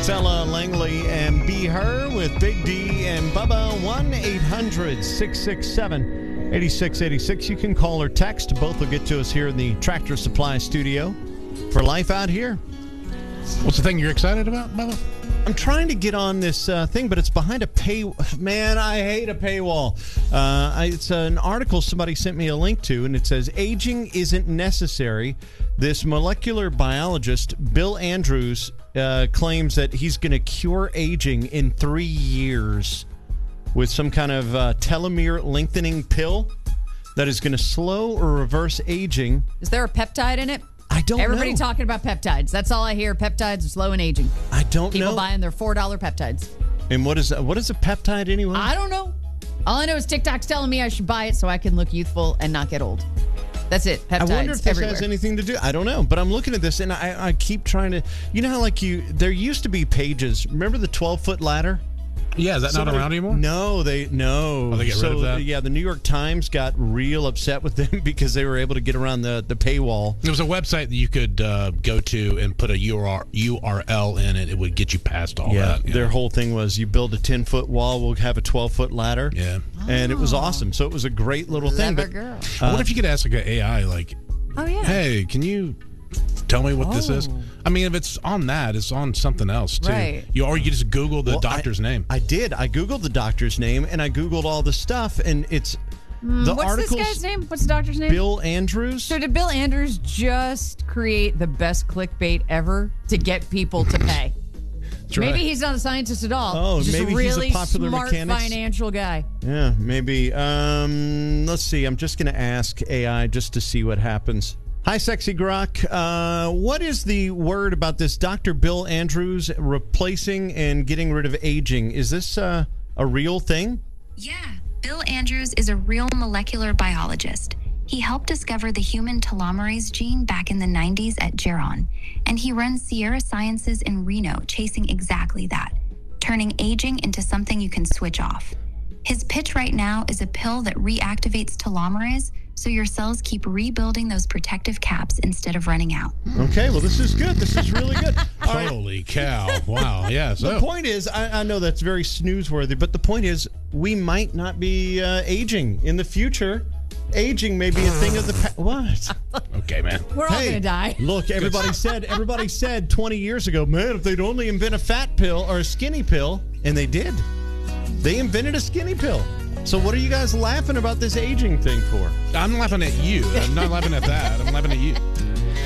Ella Langley and Be Her with Big D and Bubba. 1-800-667-8686. You can call or text. Both will get to us here in the Tractor Supply studio for Life Out Here. What's the thing you're excited about, Bubba? I'm trying to get on this thing, but it's behind a Man, I hate a paywall. It's an article somebody sent me a link to, and it says, aging isn't necessary. This molecular biologist, Bill Andrews, claims that he's going to cure aging in 3 years with some kind of telomere lengthening pill that is going to slow or reverse aging. Is there a peptide in it? I don't know. Everybody talking about peptides. That's all I hear. Peptides are slow in aging. I don't know. People buying their $4 peptides. And what is a peptide anyway? I don't know. All I know is TikTok's telling me I should buy it so I can look youthful and not get old. That's it. Peptides I wonder if this everywhere. has anything to do. I don't know, but I'm looking at this and I keep trying to. You know how there used to be pages. Remember the 12-foot ladder? Yeah, is that not around anymore? No, they get rid of that? Yeah, the New York Times got real upset with them because they were able to get around the paywall. There was a website that you could go to and put a URL in it. It would get you past all that. Their whole thing was you build a 10-foot wall, we'll have a 12-foot ladder. Yeah. And it was awesome. So it was a great little thing. Clever But girl. I wonder if you could ask like an AI, like, Oh, yeah. hey, can you tell me what this is? I mean, if it's on that, it's on something else, too. Right. Or you just Google the doctor's name. I did. I Googled the doctor's name, and I Googled all the stuff, and it's the What's articles. this guy's name? What's the doctor's name? Bill Andrews. So did Bill Andrews just create the best clickbait ever to get people to pay? Maybe he's not a scientist at all. Oh, he's just maybe a really he's a popular smart mechanics. financial guy. Yeah, maybe. Let's see. I'm just going to ask AI just to see what happens. Hi, Sexy Grok. What is the word about this Dr. Bill Andrews replacing and getting rid of aging? Is this a real thing? Yeah, Bill Andrews is a real molecular biologist. He helped discover the human telomerase gene back in the 90s at Geron, and he runs Sierra Sciences in Reno chasing exactly that, turning aging into something you can switch off. His pitch right now is a pill that reactivates telomerase so your cells keep rebuilding those protective caps instead of running out. Okay, well, this is good. This is really good. All right. Holy cow. Wow. Yeah. The point is, I know that's very snoozeworthy, but the point is we might not be aging in the future. Aging may be a thing of the past. What? Okay, man. We're all going to die. Look, everybody said 20 years ago, man, if they'd only invent a fat pill or a skinny pill, and they did. They invented a skinny pill. So what are you guys laughing about this aging thing for? I'm laughing at you. I'm not laughing at that. I'm laughing at you.